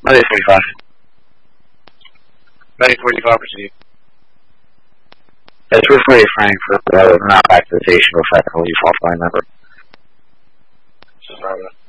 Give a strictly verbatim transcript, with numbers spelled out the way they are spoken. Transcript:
Monday forty-five. Monday forty-five, proceed. That's Ripley Frankfurt, uh, not back to the station, reflect the false line number. Just